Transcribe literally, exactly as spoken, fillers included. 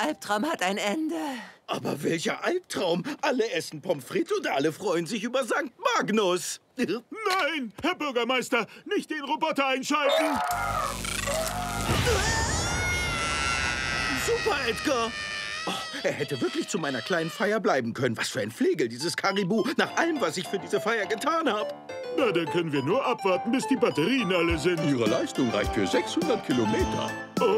Albtraum hat ein Ende. Aber welcher Albtraum? Alle essen Pommes frites und alle freuen sich über Sankt Magnus. Nein, Herr Bürgermeister, nicht den Roboter einschalten. Super, Edgar. Oh, er hätte wirklich zu meiner kleinen Feier bleiben können. Was für ein Flegel, dieses Karibu, nach allem, was ich für diese Feier getan habe. Na, dann können wir nur abwarten, bis die Batterien alle sind. Ihre Leistung reicht für sechshundert Kilometer.